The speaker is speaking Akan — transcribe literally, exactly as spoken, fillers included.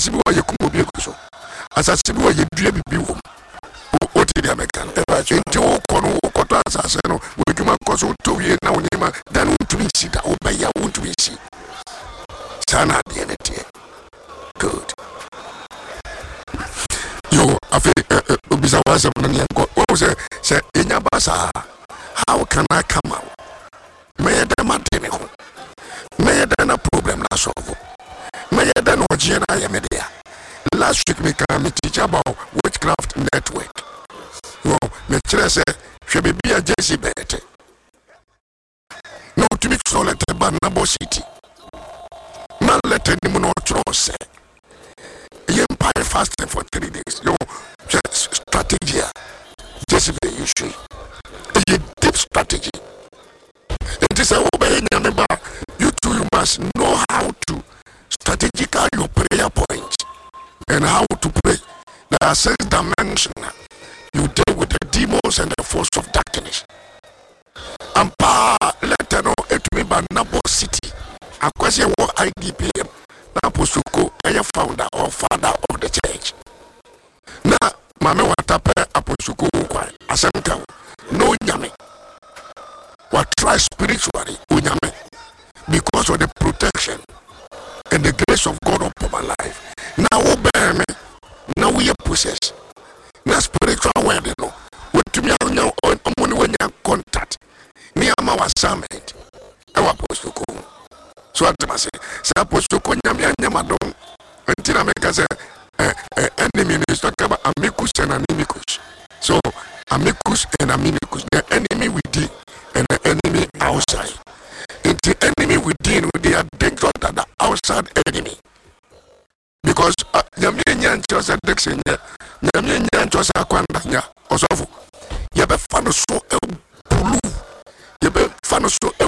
asase bi wa yekumo bi ekuso asase bi wa yedua bibi wo o ti di American enti wo kono wo koto asase no wo dwuma koso to wie na wonima dan untumi sida obeya untumi si sana de netie good yo afi obisa wase na ne ko wo se se enya basa how can I come out me da matene ho me da na problem na solve me da no jena ya media last week me can me teach about witchcraft network no me tire se hwe bebi a Jesse bete no to me so let ban na bo city man let any mo no trose you empire fasting for three days yo just strategy Jesse be issue a deep strategy it is a obey nyameba you too you must know how to strategically your prayer points and how to pray. There are six dimensions. You deal with the demons and the force of darkness. And pa let know it me by Nabo City. A question what I D P M. Naposuko, a founder or father of the church. Na mame watape aposuko kwa asemka no nyame. What try spiritually unyame because of the protection and the grace of God upon my life. Now obey me. Now we are possessed. Now spiritual word, you know. What to me on your own when you contact. Me am our assignment. I was supposed to go. So I must say, supposed to go nyamia nyamadon. Until I make us a enemy is talking about amicus and animicus. So amicus and aminicus. The enemy within and the enemy outside. It's the enemy within with the danger that the outside enemy. Because nyamye nyancho sa dexenya nyamye nyancho sa kwanda nya osofo ye be fa no so e bulu ye be fa no so